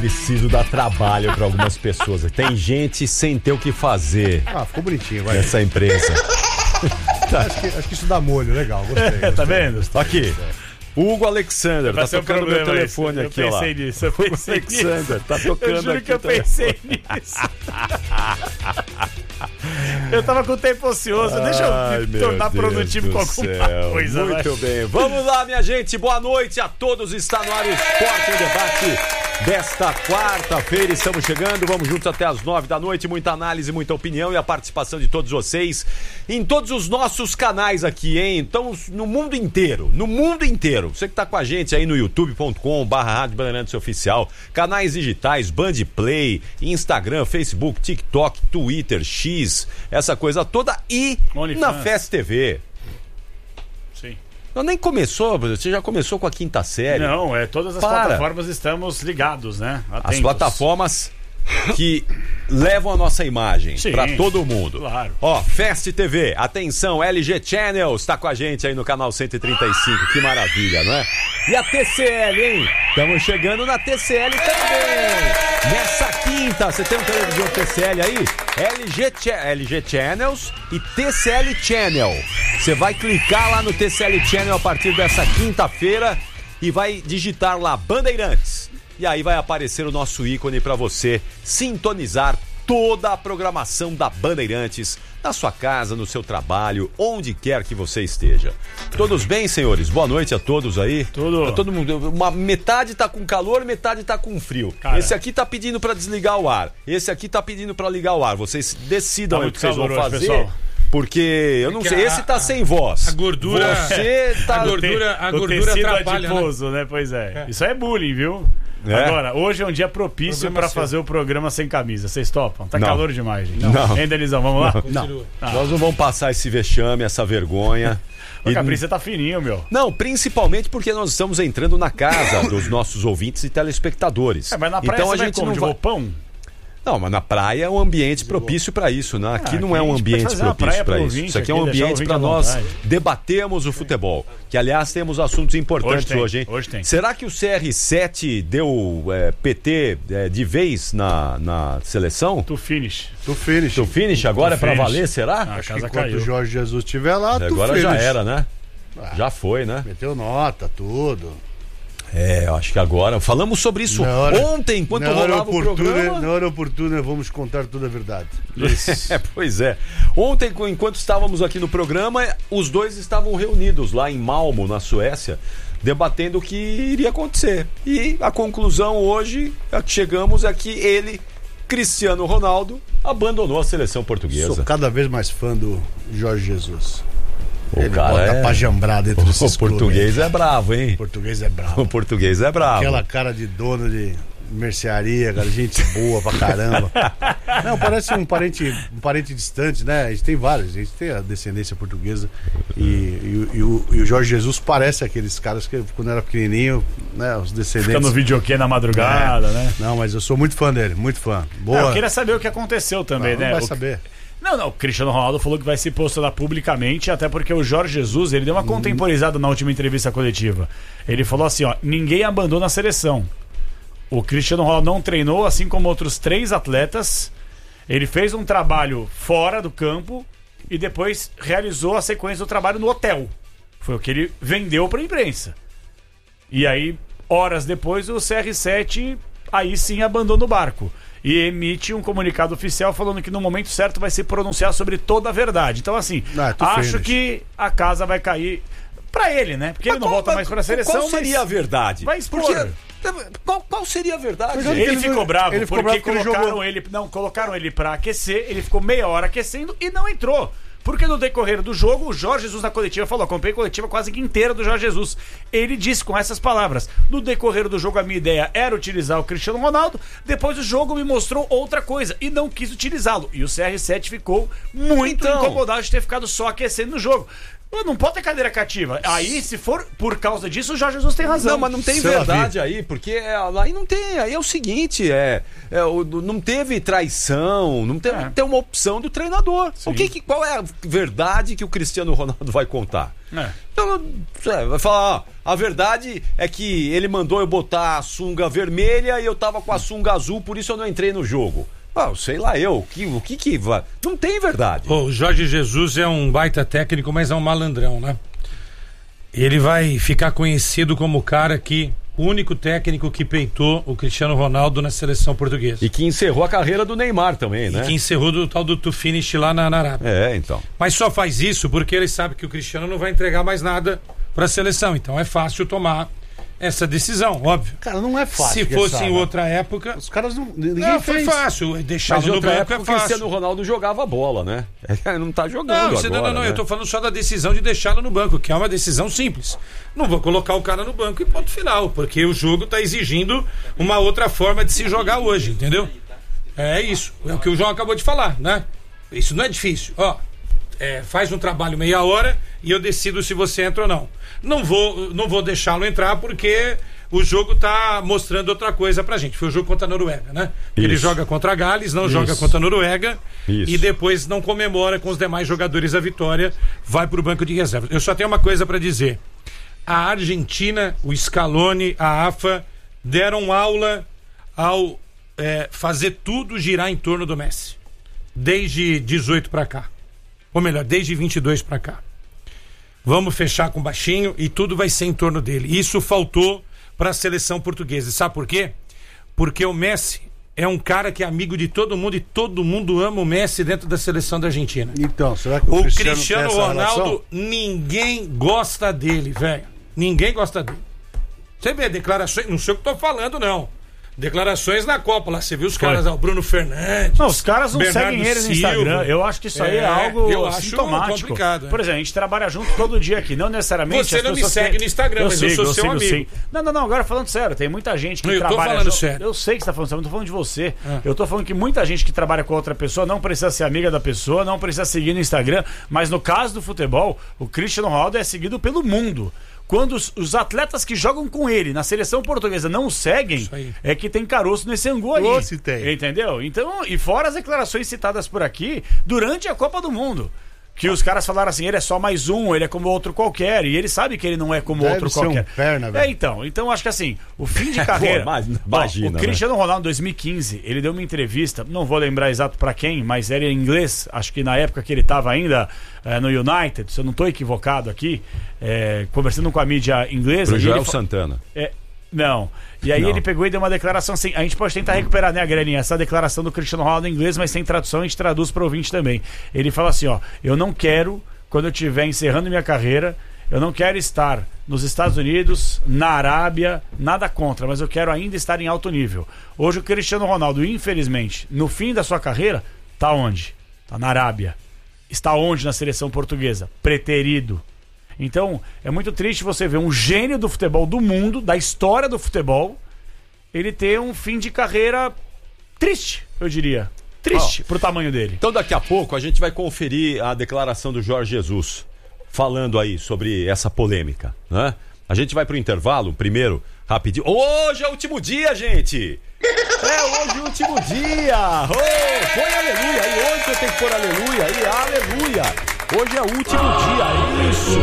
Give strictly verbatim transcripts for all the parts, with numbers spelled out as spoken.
Preciso dar trabalho para algumas pessoas. Tem gente sem ter o que fazer. Ah, ficou bonitinho, vai. Nessa empresa. Tá. Acho, que, acho que isso dá molho, legal. Gostei. gostei. Tá vendo? Aqui. Hugo Alexander, Vai tá tocando um meu telefone isso. aqui, eu ó lá. Eu pensei nisso, eu pensei Alexander, nisso. tá tocando eu juro aqui. que eu pensei nisso. Eu tava com o tempo ocioso, Ai, deixa eu me tornar Deus produtivo com alguma céu. coisa. Muito vai. bem, vamos lá, minha gente, boa noite a todos, está no ar o Esporte em Debate desta quarta-feira, estamos chegando, vamos juntos até as nove da noite, muita análise, muita opinião e a participação de todos vocês em todos os nossos canais aqui, hein? Então, no mundo inteiro, no mundo inteiro, você que tá com a gente aí no youtube ponto com barra Rádio Bandeirantes Oficial, canais digitais, Band Play, Instagram, Facebook, TikTok, Twitter, X, essa coisa toda e Only na fans. Fest T V. Sim. Não, nem começou, você já começou com a quinta série. Não, é, todas as Para. plataformas estamos ligados, né? Atentos. As plataformas que levam a nossa imagem Sim, pra todo mundo. claro. Ó, Fest T V, atenção, L G Channel está com a gente aí no canal cento e trinta e cinco, que maravilha, não é? E a T C L, hein? Estamos chegando na T C L também. Nessa quinta, você tem um televisor T C L aí? L G, Ch- L G Channels e T C L Channel. Você vai clicar lá no T C L Channel a partir dessa quinta-feira e vai digitar lá Bandeirantes. E aí vai aparecer o nosso ícone para você sintonizar toda a programação da Bandeirantes na sua casa, no seu trabalho, onde quer que você esteja. Todos bem, senhores? Boa noite a todos aí. Tudo. Tá todo mundo, uma metade tá com calor, metade tá com frio. Cara. Esse aqui tá pedindo para desligar o ar. Esse aqui tá pedindo para ligar o ar. Vocês decidam Tá aí o muito que vocês vão calor hoje, fazer. pessoal. Porque eu não É que sei, a- esse tá a- sem voz. a gordura- Você tá a gordura- a o gordura tecido atrapalha, adiposo, né? Pois é. Isso é bullying, viu? É. Agora, hoje é um dia propício Problema pra seu. fazer o programa sem camisa. Vocês topam? Tá Não. calor demais, gente. Não. Hein, Denizão? Vamos lá? Continua. Nós não vamos passar esse vexame, essa vergonha. Ô, E- Capri, você tá fininho, meu. Não, principalmente porque nós estamos entrando na casa dos nossos ouvintes e telespectadores. É, mas na praia então você a vai gente como? não De vai... roupão? Não, mas na praia é um ambiente propício para isso, né? Aqui Ah, não é aqui a um gente pode ambiente fazer uma propício praia para pro isso. ouvinte Isso aqui é um aqui, deixar o ambiente ouvinte para à nós vontade. debatermos o futebol. Que, aliás, temos assuntos importantes Hoje hoje, tem, hein? hoje tem. Será que o C R sete deu é, P T é, de vez na, na seleção? Tu finish. Tu finish. O finish agora é para finish. valer, será? Ah, a Acho que casa enquanto caiu. o Jorge Jesus estiver lá, tu Agora finish. já era, né? Ah. Já foi, né? Meteu nota, tudo. É, eu acho que agora. Falamos sobre isso Na hora- ontem, enquanto na hora rolava o oportuna, programa. Na hora oportuna, vamos contar toda a verdade. É, pois é. Ontem, enquanto estávamos aqui no programa, os dois estavam reunidos lá em Malmo, na Suécia, debatendo o que iria acontecer. E a conclusão hoje, a que chegamos, é que ele, Cristiano Ronaldo, abandonou a seleção portuguesa. Sou cada vez mais fã do Jorge Jesus. O Ele cara bota é... pajambrada entre esses O português é bravo, hein? O português é bravo. O português é bravo. Aquela cara de dono de mercearia, cara, gente boa pra caramba. Não, parece um parente, um parente distante, né? A gente tem vários, a gente tem a descendência portuguesa. E, e, e, o, e o Jorge Jesus parece aqueles caras que quando era pequenininho, né? Os descendentes. Fica no videokê na madrugada, É. né? Não, mas eu sou muito fã dele, muito fã. Boa. É, eu queria saber o que aconteceu também, não, né? não vai O- saber. Não, não, o Cristiano Ronaldo falou que vai se posicionar publicamente, até porque o Jorge Jesus, ele deu uma contemporizada na última entrevista coletiva. Ele falou assim, ó, ninguém abandona a seleção. O Cristiano Ronaldo não treinou, assim como outros três atletas. Ele fez um trabalho fora do campo e depois realizou a sequência do trabalho no hotel. Foi o que ele vendeu para a imprensa. E aí, horas depois, o C R sete aí sim abandona o barco. E emite um comunicado oficial falando que no momento certo vai se pronunciar sobre toda a verdade. Então, assim, Ah, tu acho finish. que a casa vai cair pra ele, né? Porque ele não Qual- volta mais pra seleção. Qual seria mas a verdade? vai expor. Porque, qual, qual seria a verdade? Porque Ele Ele ficou não- bravo ele ficou porque bravo porque ele colocaram jogou. ele, não, colocaram ele pra aquecer, ele ficou meia hora aquecendo e não entrou. Porque no decorrer do jogo, o Jorge Jesus na coletiva falou, acompanhei a coletiva quase que inteira do Jorge Jesus. Ele disse com essas palavras, no decorrer do jogo a minha ideia era utilizar o Cristiano Ronaldo, depois o jogo me mostrou outra coisa e não quis utilizá-lo. E o C R sete ficou muito Então. incomodado de ter ficado só aquecendo no jogo. Não pode ter cadeira cativa. Aí, se for por causa disso, o Jorge Jesus tem razão. Não, mas não tem verdade aí, porque é, aí não tem. Aí é o seguinte, é, é o- não teve traição, não teve, É. tem uma opção do treinador. Sim. O que, que- qual é a verdade que o Cristiano Ronaldo vai contar? É. Então, é, vai falar, ó, a verdade é que ele mandou eu botar a sunga vermelha e eu tava com a sunga azul, por isso eu não entrei no jogo. Ah, sei lá eu, o que, o que que vai... Não tem verdade. Pô, o Jorge Jesus é um baita técnico, mas é um malandrão, né? Ele vai ficar conhecido como o cara que... O único técnico que peitou o Cristiano Ronaldo na seleção portuguesa. E que encerrou a carreira do Neymar também, né? E que encerrou do tal do to finish lá na, na Arábia. É, então. Mas só faz isso porque ele sabe que o Cristiano não vai entregar mais nada para a seleção. Então é fácil tomar essa decisão, óbvio. Cara, não é fácil. Se que fosse sabe. em outra época... Os caras não. Ninguém Não, foi fez. fácil. Deixá-lo Mas em no outra banco época é o Cristiano fácil. Ronaldo jogava bola, né? Ele não tá jogando Não, você, agora, não, não, não, né? eu tô falando só da decisão de deixá-lo no banco, que é uma decisão simples. Não vou colocar o cara no banco e ponto final, porque o jogo tá exigindo uma outra forma de se jogar hoje, entendeu? É isso, é o que o João acabou de falar, né? Isso não é difícil, ó. É, faz um trabalho meia hora e eu decido se você entra ou não. Não vou, não vou deixá-lo entrar porque o jogo tá mostrando outra coisa pra gente. Foi o jogo contra a Noruega, né? Ele Isso. joga contra a Gales, não Isso. joga contra a Noruega Isso. e depois não comemora com os demais jogadores a vitória, vai pro banco de reservas. Eu só tenho uma coisa pra dizer. A Argentina, o Scaloni, a AFA deram aula ao é, fazer tudo girar em torno do Messi. Desde dezoito pra cá. Ou melhor, desde vinte e dois pra cá. Vamos fechar com baixinho e tudo vai ser em torno dele. Isso faltou para a seleção portuguesa. E sabe por quê? Porque o Messi é um cara que é amigo de todo mundo e todo mundo ama o Messi dentro da seleção da Argentina. Então, será que o, O Cristiano, Cristiano tem essa Ronaldo, relação? ninguém gosta dele, velho. Ninguém gosta dele. Você vê declarações, não sei o que eu tô falando, não. Declarações na Copa, lá você viu os Foi. caras, ó, o Bruno Fernandes. Não, os caras não Bernardo seguem ele no Silva. Instagram. Eu acho que isso aí é, É, algo eu acho sintomático. complicado, é. Por exemplo, a gente trabalha junto todo dia aqui. Não necessariamente. Você as não me pessoas segue têm- no Instagram, mas eu sou seu sigo, amigo. sim. Não, não, não. Agora falando sério, tem muita gente que Eu tô trabalha. falando junto- sério. Eu sei que você tá falando sério, eu não tô falando de você. Ah. Eu tô falando que muita gente que trabalha com outra pessoa não precisa ser amiga da pessoa, não precisa seguir no Instagram. Mas no caso do futebol, o Cristiano Ronaldo é seguido pelo mundo. Quando os, os atletas que jogam com ele na seleção portuguesa não o seguem, Isso aí. é que tem caroço nesse angu aí. Ô, se tem. Entendeu? Então, e fora as declarações citadas por aqui durante a Copa do Mundo. Que os caras falaram assim, ele é só mais um, ele é como outro qualquer. E ele sabe que ele não é como Deve outro ser um qualquer. perna, velho. É, então. Então, acho que assim, o fim de carreira. Pô, mas- Ó, imagina, o né? Cristiano Ronaldo, em dois mil e quinze, ele deu uma entrevista, não vou lembrar exato pra quem, mas era em inglês, acho que na época que ele tava ainda eh, no United, se eu não tô equivocado aqui, eh, conversando com a mídia inglesa. Pro e ele Joel fa- Santana. é, não. E aí Não. ele pegou e deu uma declaração assim. A gente pode tentar recuperar, né, Grelinha, essa declaração do Cristiano Ronaldo em inglês, mas tem tradução, a gente traduz para o ouvinte também. Ele fala assim, ó, eu não quero, quando eu estiver encerrando minha carreira, eu não quero estar nos Estados Unidos, na Arábia, nada contra, mas eu quero ainda estar em alto nível. Hoje o Cristiano Ronaldo, infelizmente, no fim da sua carreira, tá onde? Tá na Arábia. Está onde na seleção portuguesa? Preterido. Então, é muito triste você ver um gênio do futebol do mundo, da história do futebol, ele ter um fim de carreira triste, eu diria. Triste pro tamanho dele. Então daqui a pouco a gente vai conferir a declaração do Jorge Jesus falando aí sobre essa polêmica, né? A gente vai pro intervalo primeiro, rapidinho. Hoje é o último dia, gente! É hoje o último dia! Oh, põe aleluia aí, hoje você tem que pôr aleluia aí, aleluia! Hoje é o último dia, isso!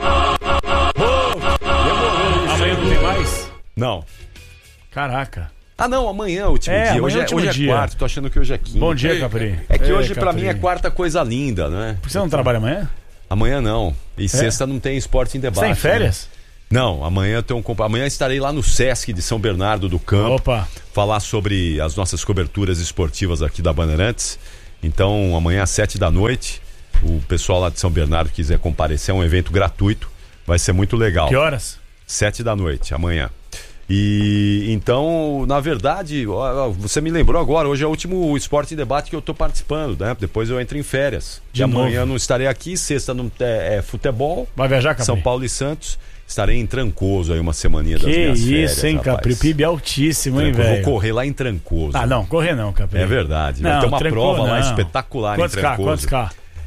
Oh, demorou isso. Amanhã não tem mais? Não. Caraca. Ah não, amanhã é o último É, dia. amanhã Hoje é o é, último hoje é dia. quarto, tô achando que hoje é quinta. Bom dia, Capri. É que Ei, hoje pra Capri. mim é quarta coisa linda, né? Por que você não trabalha amanhã? Amanhã não. E sexta não tem esporte em Você debate. tá em férias? Né? Não, amanhã eu tenho um compa- amanhã estarei lá no Sesc de São Bernardo do Campo. Opa. Falar sobre as nossas coberturas esportivas aqui da Bandeirantes. Então, amanhã às sete da noite, o pessoal lá de São Bernardo quiser comparecer, é um evento gratuito, vai ser muito legal. Que horas? Sete da noite, amanhã. E então, na verdade, ó, ó, você me lembrou agora, hoje é o último Esporte em Debate que eu tô participando, né? Depois eu entro em férias. De e amanhã novo. não estarei aqui, sexta não é, é futebol, Vai viajar, Capri? São Paulo e Santos. Estarei em Trancoso aí uma semaninha das Que minhas isso, férias. hein, rapaz. Capri? P I B altíssimo, hein, Trancoso. velho? Vou correr lá em Trancoso. Ah, não, correr não, Capri. É verdade. Vai Não, ter uma tranquilo, prova lá não. espetacular Quantos em K? Trancoso. Quantos K?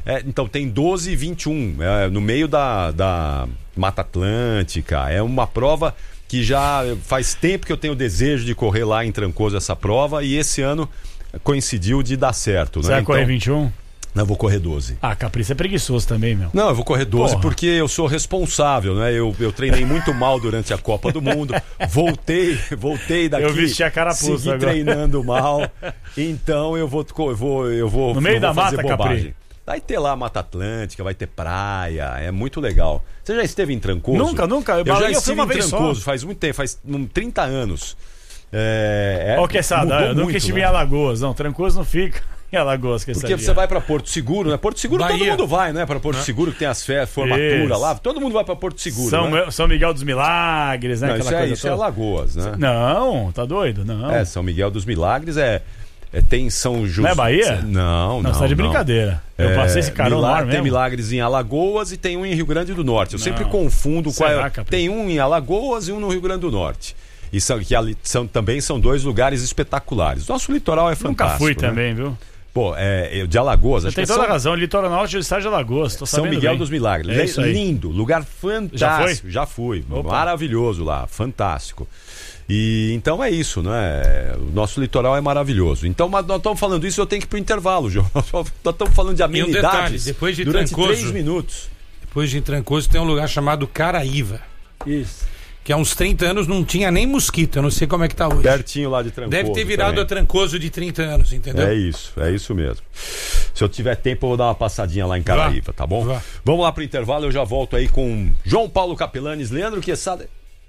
É, então, tem doze e vinte e um, é, no meio da, da Mata Atlântica. É uma prova que já faz tempo que eu tenho desejo de correr lá em Trancoso essa prova, e esse ano coincidiu de dar certo. Você né? vai então, correr vinte e um? Não, eu vou correr doze. Ah, Capricho é preguiçoso também, meu. Não, eu vou correr doze Porra. porque eu sou responsável, né? Eu, eu treinei muito mal durante a Copa do Mundo, voltei, voltei daqui. Eu vesti a carapuça segui agora. treinando mal, então eu vou, eu vou, eu vou No meio eu da vou fazer mata, bobagem. Capri? Vai ter lá Mata Atlântica, vai ter praia, é muito legal. Você já esteve em Trancoso? Nunca, nunca. Eu, Eu já eu fui estive uma em vez Trancoso, só. faz muito tempo, faz um, trinta anos. É, é, Ó, que essa, mudou eu nunca muito, estive né? em Alagoas. Não, Trancoso não fica em Alagoas. Que Porque você vai pra Porto Seguro, né? Porto Seguro Bahia. todo mundo vai, né? Pra Porto Seguro que tem as férias, formatura Isso. lá. Todo mundo vai pra Porto Seguro, São, né? São Miguel dos Milagres, né? Não, Aquela isso é, coisa isso é toda. Alagoas, né? Não, tá doido? Não. É, São Miguel dos Milagres é, é tem São Justo. Não é Bahia? Não, não. Não, você tá de não. brincadeira. Eu É, passei esse carão no Mila- ar Tem mesmo. Milagres em Alagoas e tem um em Rio Grande do Norte. Eu Não. sempre confundo qual Será, é. Capri? Tem um em Alagoas e um no Rio Grande do Norte. E são, que ali são, também são dois lugares espetaculares. Nosso litoral é fantástico. Nunca fui né? também, viu? Pô, é, eu- de Alagoas, Você acho tem que é toda a São, razão. Litoral Norte do estado de Alagoas. Tô São sabendo Miguel bem. dos Milagres. É isso aí. Lindo, lugar fantástico. Já fui, Opa. maravilhoso lá, fantástico. E então é isso, né? O nosso litoral é maravilhoso. Então, mas nós estamos falando isso, eu tenho que ir pro intervalo, João. Nós estamos falando de E um detalhe, amenidades depois de durante Trancoso- três minutos. Depois de Trancoso tem um lugar chamado Caraíva, Isso. que há uns trinta anos não tinha nem mosquito. Eu não sei como é que tá hoje. Pertinho lá de Trancoso. Deve ter virado também. a Trancoso de trinta anos, entendeu? É isso, é isso mesmo. Se eu tiver tempo, eu vou dar uma passadinha lá em Caraíva, tá bom? Vá. Vamos lá pro intervalo, eu já volto aí com João Paulo Capelanes, Leandro Quesada.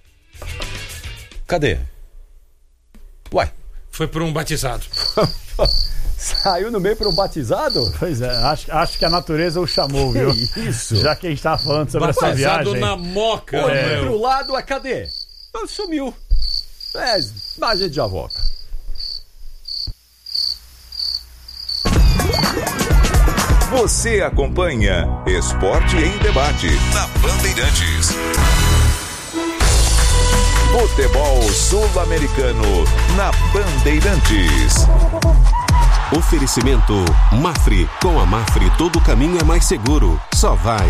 Cadê? Uai, Foi por um batizado. saiu no meio para um batizado? Pois é, acho, acho que a natureza o chamou, viu? Que isso? Já que a gente tava falando sobre essa Batizado viagem. na moca, Olhei meu. pro lado, a cadê? Ah, sumiu. É, mas a gente já volta. Você acompanha Esporte em Debate na Bandeirantes. Futebol Sul-Americano na Bandeirantes. Oferecimento Mafre. Com a Mafre todo caminho é mais seguro. Só vai.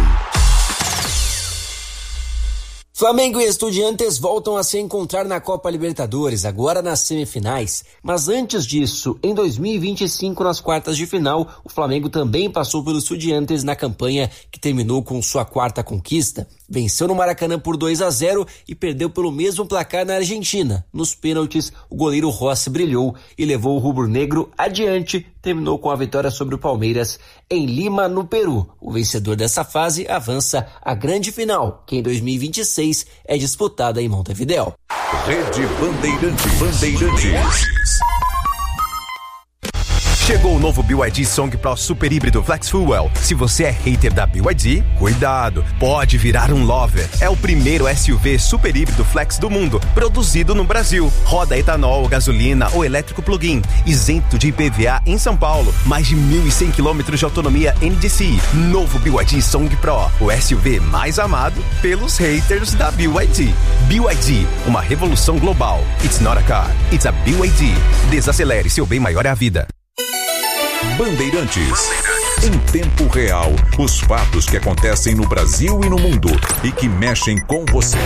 Flamengo e Estudiantes voltam a se encontrar na Copa Libertadores, agora nas semifinais. Mas antes disso, em dois mil e vinte e cinco, nas quartas de final, o Flamengo também passou pelos Estudiantes na campanha que terminou com sua quarta conquista. Venceu no Maracanã por dois a zero e perdeu pelo mesmo placar na Argentina. Nos pênaltis, o goleiro Rossi brilhou e levou o rubro-negro adiante. Terminou com a vitória sobre o Palmeiras em Lima, no Peru. O vencedor dessa fase avança à grande final, que em dois mil e vinte e seis é disputada em Montevidéu. Rede Bandeirantes. Bandeirantes. Chegou o novo B Y D Song Pro Super Híbrido Flex Fuel. Se você é hater da B Y D, cuidado, pode virar um lover. É o primeiro S U V super híbrido flex do mundo, produzido no Brasil. Roda etanol, gasolina ou elétrico plug-in, isento de I P V A em São Paulo. Mais de mil e cem quilômetros de autonomia N D C I. Novo B Y D Song Pro, o S U V mais amado pelos haters da B Y D. B Y D, uma revolução global. It's not a car, it's a B Y D. Desacelere, seu bem maior é a vida. Bandeirantes. Em tempo real, os fatos que acontecem no Brasil e no mundo e que mexem com você.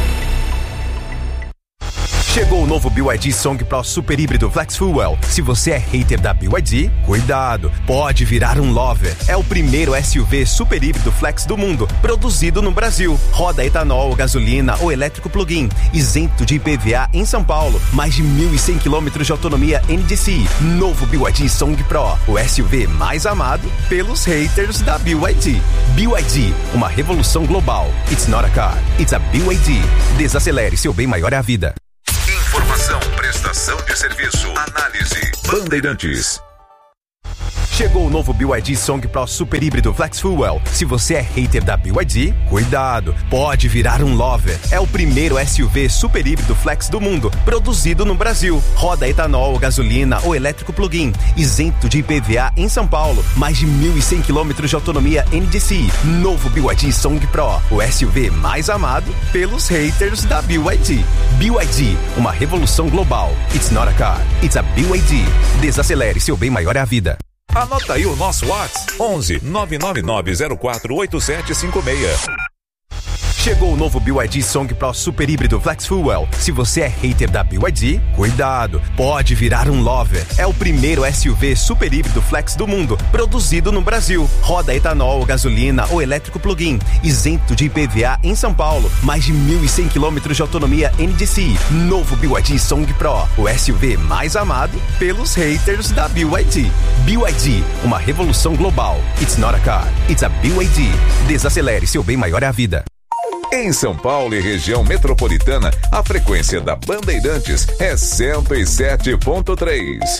Chegou o novo B Y D Song Pro Super Híbrido Flex Fuel. Se você é hater da B Y D, cuidado, pode virar um lover. É o primeiro S U V super híbrido flex do mundo, produzido no Brasil. Roda etanol, gasolina ou elétrico plug-in, isento de I P V A em São Paulo. Mais de mil e cem quilômetros de autonomia N D C I. Novo B Y D Song Pro, o S U V mais amado pelos haters da B Y D. B Y D, uma revolução global. It's not a car, it's a B Y D. Desacelere, seu bem maior é a vida. Informação, prestação de serviço, análise. Bandeirantes. Chegou o novo B Y D Song Pro Super Híbrido Flex Fuel. Se você é hater da B Y D, cuidado, pode virar um lover. É o primeiro S U V super híbrido flex do mundo, produzido no Brasil. Roda etanol, gasolina ou elétrico plug-in, isento de I P V A em São Paulo. Mais de mil e cem quilômetros de autonomia N D C I. Novo B Y D Song Pro, o S U V mais amado pelos haters da B Y D. B Y D, uma revolução global. It's not a car, it's a B Y D. Desacelere, seu bem maior é a vida. Anota aí o nosso WhatsApp: onze nove nove nove zero quatro oito sete cinco seis. Chegou o novo B Y D Song Pro Super Híbrido Flex Fuel. Se você é hater da B Y D, cuidado, pode virar um lover. É o primeiro S U V super híbrido flex do mundo, produzido no Brasil. Roda etanol, gasolina ou elétrico plug-in, isento de I P V A em São Paulo. Mais de mil e cem quilômetros de autonomia N D C I. Novo B Y D Song Pro, o S U V mais amado pelos haters da B Y D. B Y D, uma revolução global. It's not a car, it's a B Y D. Desacelere, seu bem maior é a vida. Em São Paulo e região metropolitana, a frequência da Bandeirantes é cento e sete ponto três.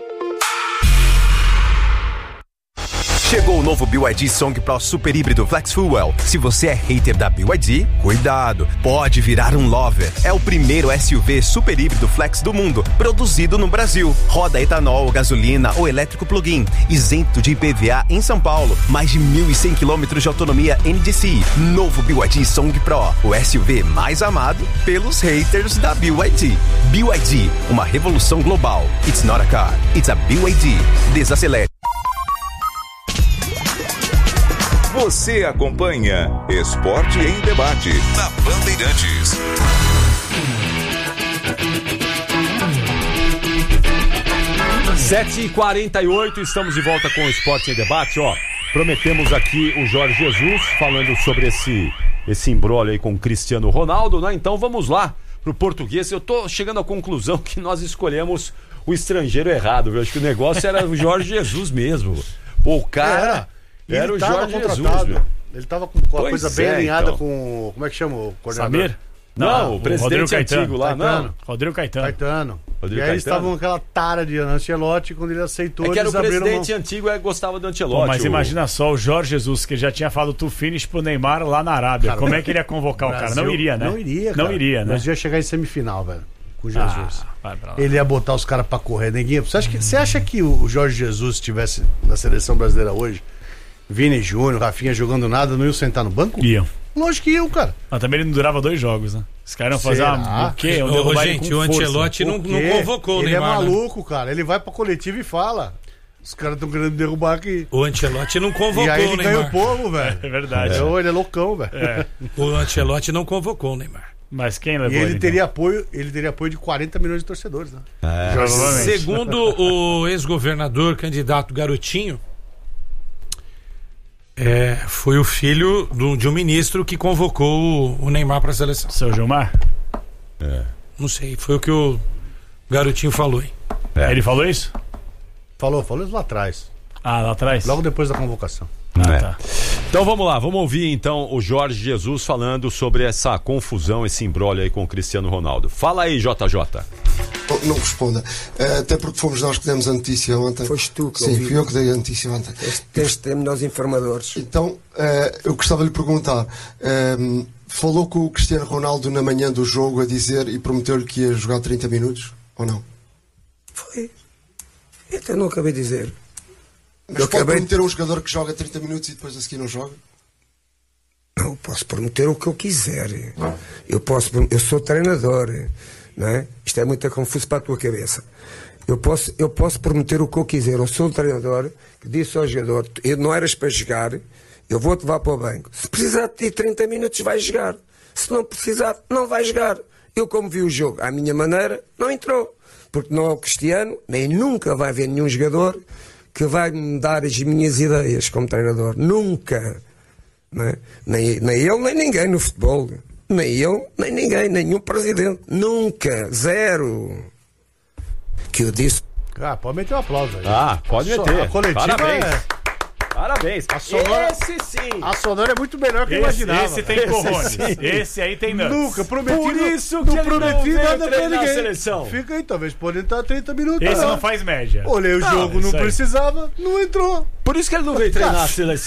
Chegou o novo B Y D Song Pro Super Híbrido Flex Fuel. Se você é hater da B Y D, cuidado, pode virar um lover. É o primeiro S U V super híbrido flex do mundo, produzido no Brasil. Roda etanol, gasolina ou elétrico plug-in, isento de I P V A em São Paulo. Mais de mil e cem quilômetros de autonomia N D C I. Novo B Y D Song Pro, o S U V mais amado pelos haters da B Y D. B Y D, uma revolução global. It's not a car, it's a B Y D. Desacelere. Você acompanha Esporte em Debate na Bandeirantes. sete e quarenta e oito, estamos de volta com o Esporte em Debate. Ó, prometemos aqui o Jorge Jesus falando sobre esse, esse imbróglio aí com o Cristiano Ronaldo, né? Então vamos lá pro português. Eu tô chegando à conclusão que nós escolhemos o estrangeiro errado, viu? Acho que o negócio era o Jorge Jesus mesmo. Pô, o cara... É. Era ele o tava Jorge Jesus, contratado. Ele tava com a Pois coisa bem é, alinhada então. com. Como é que chama o coordenador? Samir? Não, o presidente Rodrigo Caetano. antigo lá, Caetano. não. Rodrigo Caetano. Caetano. Rodrigo e aí eles Caetano. estavam com aquela tara de Ancelotti, quando ele aceitou, É que era o eles abriram presidente mão. antigo e gostava do Ancelotti. Pô, mas o- imagina só, o Jorge Jesus, que já tinha falado to finish pro Neymar lá na Arábia. Cara, Como é que ele ia convocar o cara? Brasil- Não iria, né? Não iria, cara. Não iria, né? Mas ia chegar em semifinal, velho. Com Jesus. Ah, vai pra lá. Ele ia botar os caras pra correr. Ninguém... Você acha que, você acha que o Jorge Jesus estivesse na seleção brasileira hoje, Vini Júnior, Rafinha jogando nada, não iam sentar no banco? Iam. Lógico que iam, cara. Mas também ele não durava dois jogos, né? Os caras iam fazer Será? uma, o quê? Iam Ô, derrubar ele gente, com o força. Ancelotti não, Por não quê? convocou o Ele Neymar. é né? maluco, cara. Ele vai pra coletiva e fala. Os caras estão querendo derrubar aqui. O Ancelotti não convocou E aí o ele ganha o Neymar. povo, velho. É verdade. É, ele é loucão, velho. É. O Ancelotti não convocou o Neymar. Mas quem E levou ele ele? teria apoio, ele teria apoio de quarenta milhões de torcedores, né? É. Provavelmente. Segundo o ex-governador candidato Garotinho, é, foi o filho do- de um ministro que convocou o, o Neymar para a seleção. Seu Gilmar? Não sei, foi o que o Garotinho falou. Hein? É. Ele falou isso? Falou, falou isso lá atrás. Ah, lá atrás? Logo depois da convocação. Ah, É. tá. Então vamos lá, vamos ouvir então o Jorge Jesus falando sobre essa confusão, esse imbróglio aí com o Cristiano Ronaldo. Fala aí, J J. Não, não responda. Eh, até porque fomos nós que demos a notícia ontem. Foste tu que Sim, ouvi. fui eu que dei a notícia ontem. Tens de ter melhores informadores. Então, eh, eu gostava de lhe perguntar. ehm, falou com o Cristiano Ronaldo na manhã do jogo a dizer e prometeu-lhe que ia jogar trinta minutos? Ou não? Foi. Então não acabei de dizer. Mas Eu pode acabei- prometer a um jogador que joga trinta minutos e depois a seguir não joga? Não, posso prometer o que eu quiser. Eu posso, eu sou treinador, não é? Isto é muito confuso para a tua cabeça. Eu posso, eu posso prometer o que eu quiser. Eu sou o treinador que disse ao jogador: "Eu não eras para jogar, eu vou-te levar para o banco. Se precisar de ti trinta minutos, vais jogar. Se não precisar, não vais jogar." Eu, como vi o jogo à minha maneira, não entrou. Porque não é o Cristiano, nem nunca vai haver nenhum jogador que vai me dar as minhas ideias como treinador. Nunca. Não é? nem, nem ele, nem ninguém no futebol. Nem ele, nem ninguém, nenhum presidente. Nunca. Zero. Que eu disse. Ah, pode meter um aplauso aí. Ah, pode Só- meter. A coletiva Parabéns. é... Parabéns. A sonora- Esse sim. A sonora é muito melhor que eu Esse, imaginava. esse tem corrones. Esse aí tem nuts. Nunca, prometi. Por não- isso não que ele prometi não veio nada pra treinar a ninguém. seleção. Fica aí, talvez pode entrar trinta minutos. Esse né? não faz média. Olhei o Não, jogo, não isso aí. precisava, não entrou. Por isso que ele não veio treinar a seleção.